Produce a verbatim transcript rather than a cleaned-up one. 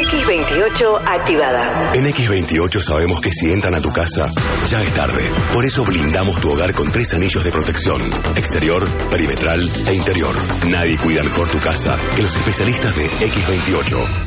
X veintiocho activada. En X veintiocho sabemos que si entran a tu casa, ya es tarde. Por eso blindamos tu hogar con tres anillos de protección: exterior, perimetral e interior. Nadie cuida mejor tu casa que los especialistas de X veintiocho.